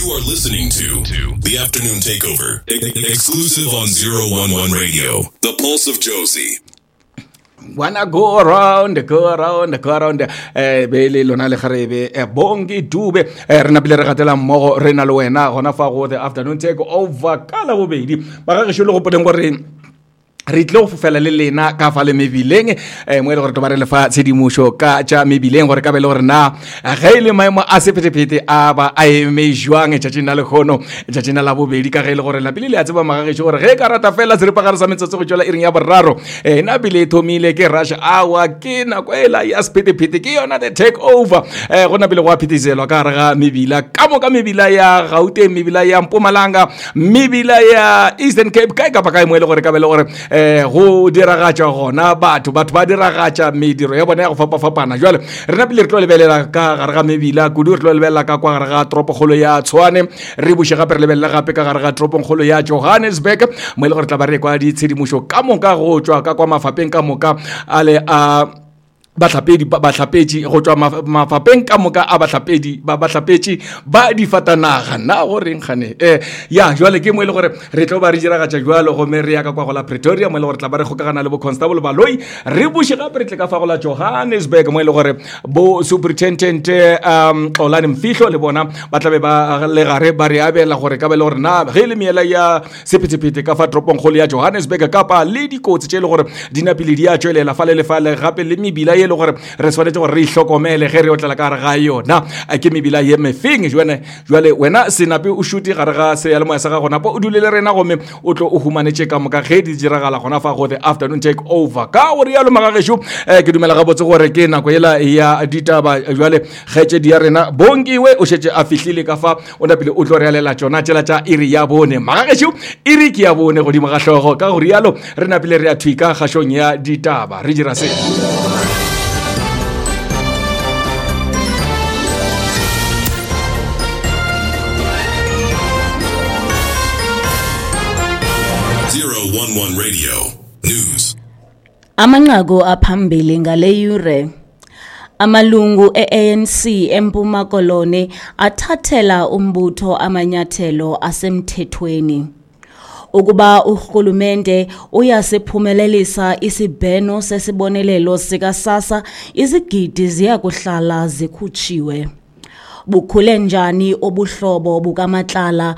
You are listening to The Afternoon Takeover, exclusive on 011 Radio, The Pulse of Josie. Wanna go around be lona le kharebe bongi dube re na pele re gatela mmogo re na le wena gona fa go The Afternoon Takeover kala bobedi ba ga sholo go poteng gore re tlo fofela le lena ka fa le mebileng mo ile gore to ba re le fa tshedimusho ka tša mebileng gore ka bele gore na ga ile maemo a sepetepete a ba a emejwang tšatšina le khono tšatšina la bobedi ka ga ile gore la pele le a tseba magagetšo gore ge ka rata fela se re pagare sa metsotso go tšwela iring ya boraro na pele thomile ke rush hour ke nako ela ya sepetepete ke yona the take over go na pele go a phetiselwa ka gare ga mebila ka moka mebila ya Gauteng mebila ya Mpumalanga mebila ya Eastern Cape kae kapa kae mo ile gore ka bele gore go diragatša gona batho ba diragatša mediro ya bona ya go fapafapana jwale re na pele re tlo lebelela ka gare ga mebila kudu re tlo lebelela ka kwa gare ga toropokgolo ya Tshwane re buše gape re lebelela gape ka gare ga toropokgolo ya Johannesburg mo ile gore tla ba re kwa ditshedimušo ka moka go tšwa ka kwa mafapeng ka moka a le a batlapedi go tšwa mafapeng ka moka a batlapedi ba difatanaga na go reng gane ya jwale ke mo ile gore re tlo ba re diragatša jwalo go me re ya ka kwa go la Pretoria mo ile gore tla ba re gokagana le bo constable Baloi re buše gape re tle ka fa go la Johannesburg mo ile gore bo superintendent Xolani Mfihlo le bona ba tla be ba le gare ba re abela gore ka bele gore na ge le miela ya sepetepete ka fa toropokgolo ya Johannesburg kapa le dikotsi tše le gore dinapile di a tšwelela fa le gape le mebila le gore re swanetse gore re ihlokomele ge re o tlela ka gare ga yona ke mebila ye mefeng jwale wena senape o shuti gare ga seyalemoya sa gago napo o dulele rena gomme o tlo o humanetse ka moka ge di diragala gona fa go The Afternoon Takeover ka gore ya lo magagesho ke dumela ga botse gore ke nako ela ya ditaba jwale getse di ya rena bongiwe o shetse a fihlile ka fa o na pele o tlo re alela tsona tsela tša iri ya bone magagesho iri ke ya bone godimo ga hlogo ka gore yalo re na pele re a thuika gashong ya ditaba re dira se 011 Radio News. Amanqaku aphambili ngaleyure. Amalungu e-ANC eMpuma Koloni athathela umbutho amanyathelo asemthethweni. Ukuba urhulumente uyasiphumelelisa isibheno sesibonelelo sika-SASSA izigidi ziyakuhlala zikhutshiwe. Bukhule njani obuhlobo bukamatlala